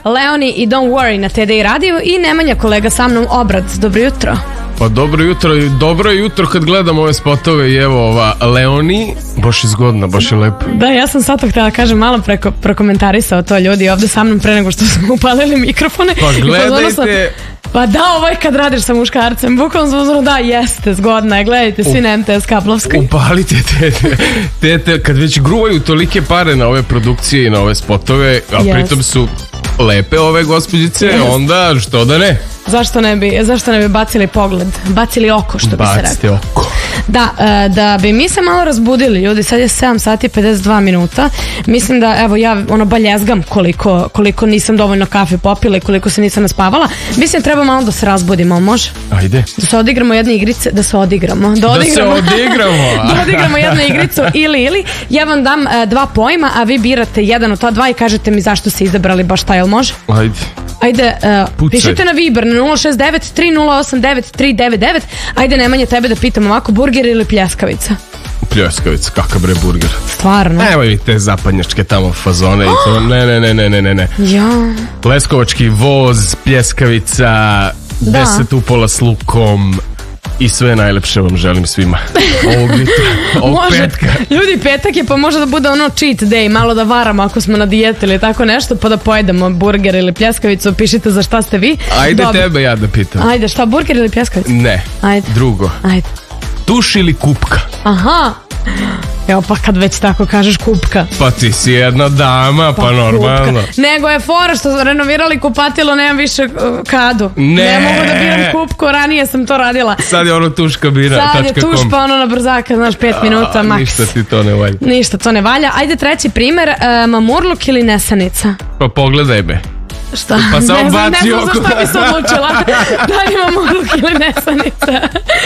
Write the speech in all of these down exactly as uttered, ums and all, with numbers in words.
Leoni i Don't Worry na T D I radiju i Nemanja, kolega sa mnom, Obrad. Dobro jutro. Pa dobro jutro, dobro je jutro kad gledam ove spotove i evo ova Leoni, baš je zgodna, baš je lepo. Da, ja sam sad to htjela kažem, malo preko, prokomentarisao to ljudi ovde sa mnom pre nego što smo upalili mikrofone. Pa gledajte... Pa da, ovo je kad radiš sa muškarcem, bukvalno sam uzmano da, jeste, zgodna je, gledajte svi na M T S Kablovskoj. Upalite tete, tete, kad već gruvaju tolike pare na ove produkcije i na ove spotove, a yes. pritom su lepe ove gospođice, yes. onda što da ne? Zašto ne bi, zašto ne bi bacili pogled, bacili oko, što bi se rekao. Bacite oko. Da, da bi mi se malo razbudili, ljudi, sad je sedam sati i pedeset dva minuta, mislim da, evo, ja ono baljezgam koliko, koliko nisam dovoljno kafe popila i koliko se nisam naspavala, mislim da treba malo da se razbudimo, može? Ajde. Da se odigramo jedne igrice, da se odigramo. Da, odigramo, da se odigramo. da odigramo jednu igricu ili, ili, ja vam dam uh, dva pojma, a vi birate jedan od ta dva i kažete mi zašto ste izabrali baš taj, jel može? Ajde. Ajde, uh, pišite na Viber na nula šest devet tri nula osam devet tri devet devet. Ajde, Nemanja, tebe da pitam ovako, burger ili pljeskavica? Pljeskavica, kakav bre burger. Stvarno? Evo i te zapadnjačke tamo fazone i to, ne, ne, ne, ne, ne, ne, ne. Ja. Leskovački voz, pljeskavica, da. Deset upola s lukom i sve najlepše vam želim svima. Ovog jutra, ovog može, petka. Ljudi, petak je, pa može da bude ono cheat day, malo da varamo ako smo na dijeti ili tako nešto, pa da pojedemo burger ili pljeskavicu, pišite za šta ste vi. Ajde Dobre. Tebe ja da pitam. Ajde, šta, burger ili pljeskavica? Ne, Ajde. drugo. Ajde. Tuš ili kupka? Aha. Evo pa kad već tako kažeš kupka. Pa ti si jedna dama, pa, pa normalno. Kupka. Nego je fora što su renovirali kupatilo, nemam više uh, kadu. Ne. Ne mogu da biram kupku, ranije sam to radila. Sad je ono tuš kabina. Sad je tuš pa ono na brzaka, znaš, pet minuta A, maks. Ništa ti to ne valja. Ništa to ne valja. Ajde treći primer, uh, mamurluk ili nesanica? Pa pogledaj me. Šta? Pa samo ne znam, baci ne znam oko. za šta bi se odlučila. Da li mamurluk ili nesanica?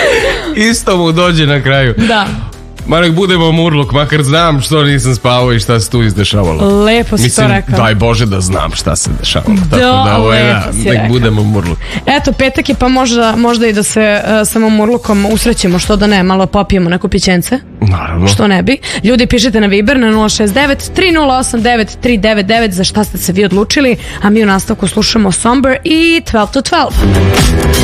Isto mu dođe na kraju. Da. Ma nek budemo murluk, makar znam što nisam spavao i šta se tu izdešavalo. Lepo si Mislim, to rekao. daj Bože da znam šta se dešavalo. Da, tako da ovo je, lepo da, si nek rekao. budemo murluk. Eto, petak je pa možda, možda i da se uh, sa mamurlukom usrećemo, što da ne, malo popijemo neko pićence. Naravno. Što ne bi. Ljudi, pišite na Viber na nula šest devet tri nula osam devet tri devet devet za šta ste se vi odlučili, a mi u nastavku slušamo Somber i twelve to twelve.